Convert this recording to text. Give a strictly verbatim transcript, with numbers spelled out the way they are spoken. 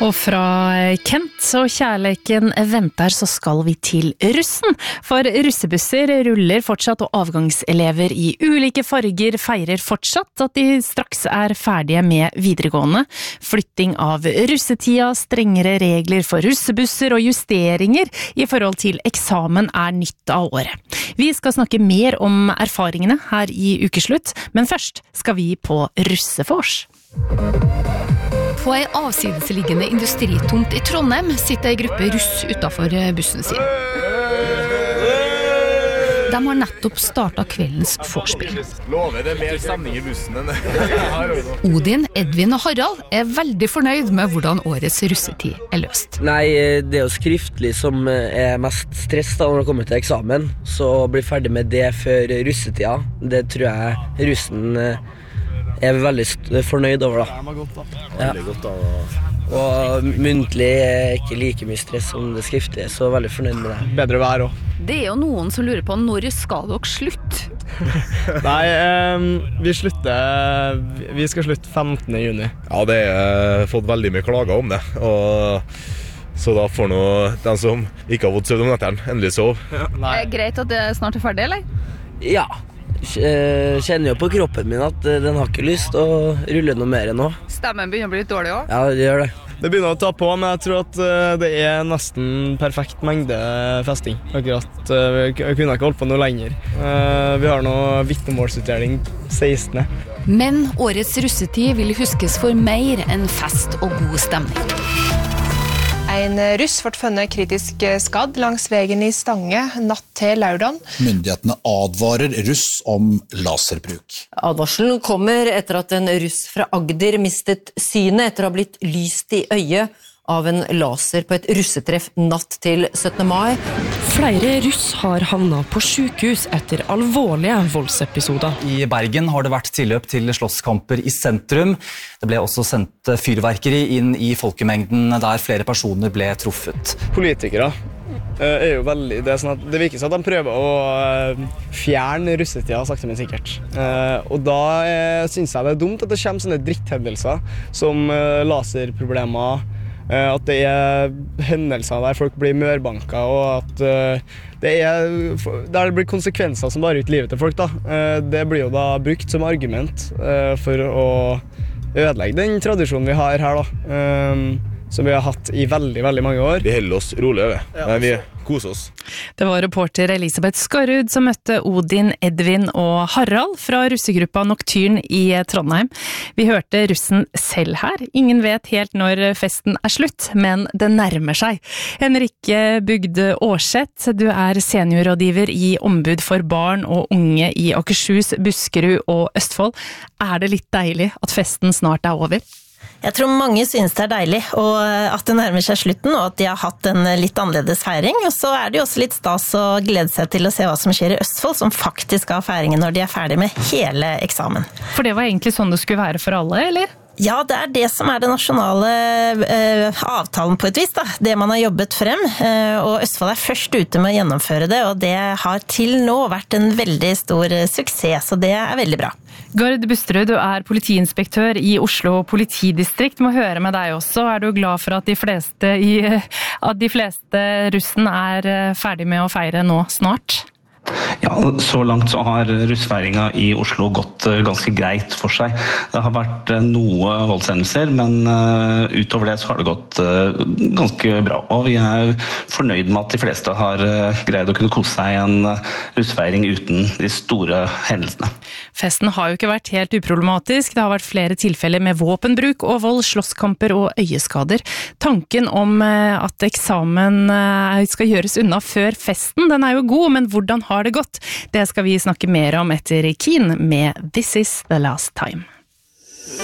Og fra Kent og kjærleiken venter, så skal vi til russen. For russebusser ruller fortsatt, og avgangselever i ulike farger feirer fortsatt at de straks er ferdige med videregående. Flytting av russetida, strengere regler for russebusser og justeringer i forhold til eksamen er nytt av året. Vi skal snakke mer om erfaringene her i ukeslutt, men først skal vi på russefors. På ei avsidesliggende industritomt i Trondheim sitter ei gruppe russ utenfor bussen sin. De har nettopp startet kveldens vorspiel. Lover det mer stemning i bussen enn det. Odin, Edvin og Harald er veldig fornøyd med hvordan årets russetid er løst. Nei, det er jo skriftlig som er mest stress da når det kommer til eksamen. Så å bli ferdig med det før russetida, det tror jeg russen er veldig fornøyd over da. Det var godt da. Ja. Veldig godt da. Og muntlig er ikke like mye stress som det skriftlige, så veldig fornøyd med det. Bedre vær også. Det er jo noen som lurer på når skal dere slutte? Nei, eh, vi slutter, vi skal slutte femtende juni. Ja, det har fått veldig mye klager om det, og så da får nå den som ikke har fått søvn om netteren endelig sov. Ja, det er greit at det snart er ferdig, eller? Ja. Kjenner jo på kroppen min at den har ikke lyst å rulle noe mer nå. Stemmen begynner å bli litt dårlig også? Ja, det gjør det. Det begynner å ta på, men jeg tror at det er nesten perfekt mengde festing. Akkurat, vi kunne ikke holdt på noe lenger. Vi har nå vitnemålsutdeling sekstende. Men årets russetid vil huskes for mer enn fest og god stemning. En russ ble funnet kritisk skadd langs veien i Stange natt til lørdag. Myndighetene advarer russ om laserbruk. Advarselen kommer etter at en russ fra Agder mistet synet etter å ha blitt lyst i øyet av en laser på et russetreff natt til syttende mai. Flere russ har havnet på sykehus etter alvorlige voldsepisoder. I Bergen har det vært tilløp til slåsskamper i sentrum. Det ble også sendt fyrverkeri inn i folkemengden der flere personer ble truffet. Politikere er jo veldig, det er sånn at det virker som at de prøver å fjerne russetida sakte men sikkert. Og da synes jeg det er dumt at det kommer sånne dritthendelser som laserproblemer, at det er hendelser der folk blir mørbanka, og at det er der det blir konsekvenser som bare ut livet til folk da. Det blir jo da brukt som argument for å ødelegge den tradisjonen vi har her da, som vi har hatt i veldig, veldig mange år. Vi holder oss rolig over, men vi koser oss. Det var reporter Elisabeth Skarrud som møtte Odin, Edvin og Harald fra russegruppa Nocturne i Trondheim. Vi hørte russen selv her. Ingen vet helt når festen er slutt, men det nærmer seg. Henrikke Bugde Årseth, du er seniorrådgiver i Ombud for barn og unge i Akershus, Buskerud og Østfold. Er det litt deilig at festen snart er over? Jeg tror mange synes det er deilig, og at det nærmer seg slutten, og at de har hatt en litt annerledes feiring. Og så er det jo også litt stas å glede seg til å se hva som skjer i Østfold, som faktisk har feiringen når de er ferdig med hele eksamen. For det var egentlig sånn det skulle være for alle, eller? Ja, det er det som er den nasjonale eh, avtalen på et vis, da. Det man har jobbet frem, eh, og Østfold er først ute med å gjennomføre det, og det har til nå vært en veldig stor suksess, så det er veldig bra. Gard Busterud, du er politiinspektør i Oslo politidistrikt. Må høre med deg også. Er du glad for at de fleste, i, at de fleste russen er ferdig med å feire nå snart? Ja, så langt så har russfeiringen i Oslo gått ganske greit for seg. Det har vært noe voldshendelser, men utover det så har det gått ganske bra. Og vi er fornøyd med at de fleste har greid å kunne kose seg i en russfeiring uten de store hendelsene. Festen har jo ikke vært helt uproblematisk. Det har vært flere tilfeller med våpenbruk og vold, slåsskamper og øyeskader. Tanken om at eksamen skal gjøres unna før festen, den er jo god, men hvordan har det gått? Det skal vi snakke mer om etter Keen med This Is The Last Time.